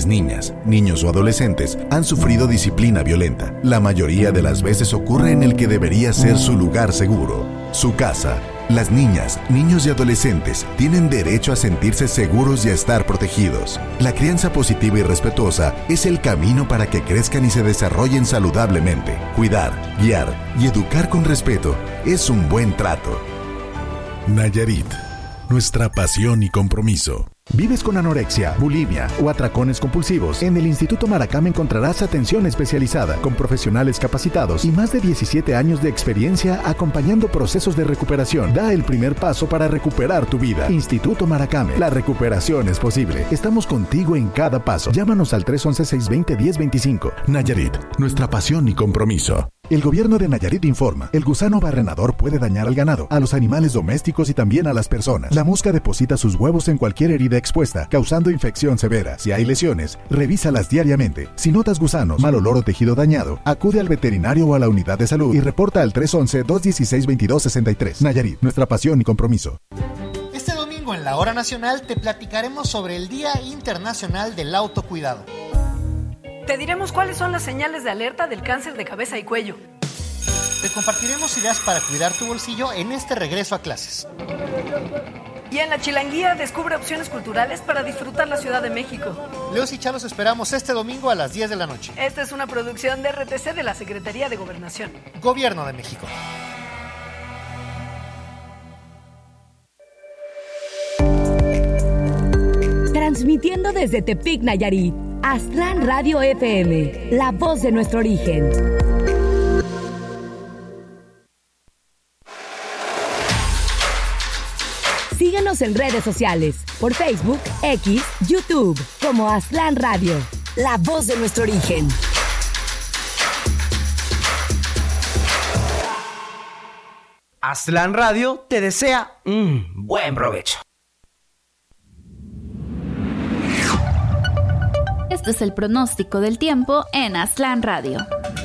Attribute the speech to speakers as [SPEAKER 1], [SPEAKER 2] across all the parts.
[SPEAKER 1] quienes niñas, niños o adolescentes han sufrido disciplina violenta. La mayoría de las veces ocurre en el que debería ser su lugar seguro, su casa. Las niñas, niños y adolescentes tienen derecho a sentirse seguros y a estar protegidos. La crianza positiva y respetuosa es el camino para que crezcan y se desarrollen saludablemente. Cuidar, guiar y educar con respeto es un buen trato. Nayarit, nuestra pasión y compromiso.
[SPEAKER 2] ¿Vives con anorexia, bulimia o atracones compulsivos? En el Instituto Maracame encontrarás atención especializada con profesionales capacitados y más de 17 años de experiencia acompañando procesos de recuperación. Da el primer paso para recuperar tu vida. Instituto Maracame, la recuperación es posible. Estamos contigo en cada paso. Llámanos al 311-620-1025.
[SPEAKER 1] Nayarit, nuestra pasión y compromiso.
[SPEAKER 2] El gobierno de Nayarit informa, el gusano barrenador puede dañar al ganado, a los animales domésticos y también a las personas. La mosca deposita sus huevos en cualquier herida expuesta, causando infección severa. Si hay lesiones, revísalas diariamente. Si notas gusanos, mal olor o tejido dañado, acude al veterinario o a la unidad de salud y reporta al 311-216-2263. Nayarit, nuestra pasión y compromiso.
[SPEAKER 3] Este domingo en la Hora Nacional te platicaremos sobre el Día Internacional del Autocuidado.
[SPEAKER 4] Te diremos cuáles son las señales de alerta del cáncer de cabeza y cuello.
[SPEAKER 3] Te compartiremos ideas para cuidar tu bolsillo en este regreso a clases.
[SPEAKER 4] Y en la Chilanguía descubre opciones culturales para disfrutar la Ciudad de México.
[SPEAKER 3] Leos y Chalos esperamos este domingo a las 10 de la noche.
[SPEAKER 4] Esta es una producción de RTC de la Secretaría de Gobernación.
[SPEAKER 3] Gobierno de México.
[SPEAKER 5] Transmitiendo desde Tepic, Nayarit, Aztlán Radio FM, la voz de nuestro origen. Síguenos en redes sociales, por Facebook, X, YouTube, como Aztlán Radio, la voz de nuestro origen.
[SPEAKER 6] Aztlán Radio te desea un buen provecho.
[SPEAKER 7] Este es el pronóstico del tiempo en Aztlán Radio.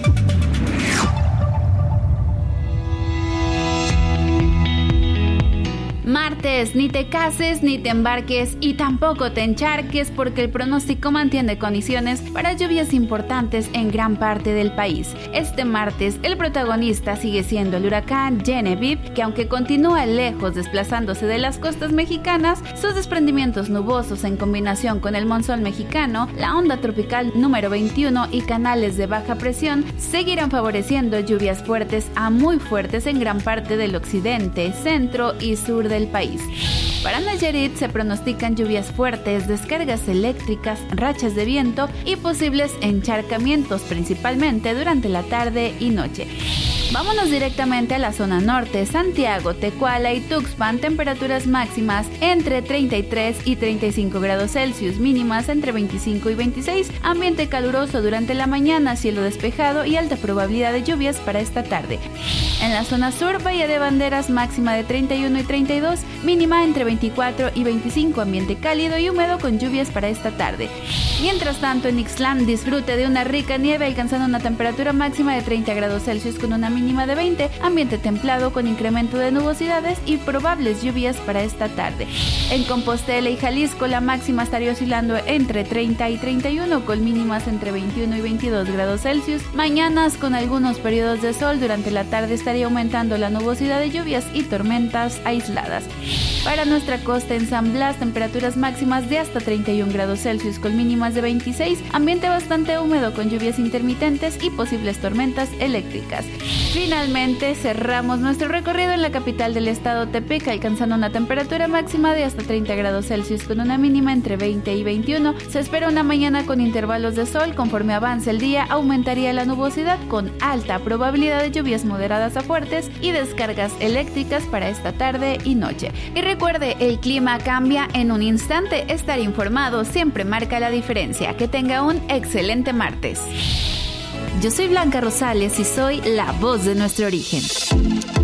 [SPEAKER 7] Martes, ni te cases, ni te embarques y tampoco te encharques porque el pronóstico mantiene condiciones para lluvias importantes en gran parte del país. Este martes, el protagonista sigue siendo el huracán Genevieve, que aunque continúa lejos desplazándose de las costas mexicanas, sus desprendimientos nubosos en combinación con el monzón mexicano, la onda tropical número 21 y canales de baja presión seguirán favoreciendo lluvias fuertes a muy fuertes en gran parte del occidente, centro y sur del país. Para Nayarit se pronostican lluvias fuertes, descargas eléctricas, rachas de viento y posibles encharcamientos principalmente durante la tarde y noche. Vámonos directamente a la zona norte, Santiago, Tecuala y Tuxpan, temperaturas máximas entre 33 y 35 grados Celsius, mínimas entre 25 y 26, ambiente caluroso durante la mañana, cielo despejado y alta probabilidad de lluvias para esta tarde. En la zona sur, Bahía de Banderas, máxima de 31 y 32, mínima entre 24 y 25, ambiente cálido y húmedo con lluvias para esta tarde. Mientras tanto, en Ixtlán, disfrute de una rica nieve alcanzando una temperatura máxima de 30 grados Celsius con una mínima de 20, ambiente templado con incremento de nubosidades y probables lluvias para esta tarde. En Compostela y Jalisco, la máxima estaría oscilando entre 30 y 31 con mínimas entre 21 y 22 grados Celsius. Mañanas con algunos periodos de sol, durante la tarde estaría aumentando la nubosidad de lluvias y tormentas aisladas. Para nuestra costa en San Blas, temperaturas máximas de hasta 31 grados Celsius con mínimas de 26, ambiente bastante húmedo con lluvias intermitentes y posibles tormentas eléctricas. Finalmente cerramos nuestro recorrido en la capital del estado, Tepic, alcanzando una temperatura máxima de hasta 30 grados Celsius con una mínima entre 20 y 21. Se espera una mañana con intervalos de sol. Conforme avance el día, aumentaría la nubosidad con alta probabilidad de lluvias moderadas a fuertes y descargas eléctricas para esta tarde y noche. Y recuerde, el clima cambia en un instante. Estar informado siempre marca la diferencia. Que tenga un excelente martes. Yo soy Blanca Rosales y soy la voz de nuestro origen.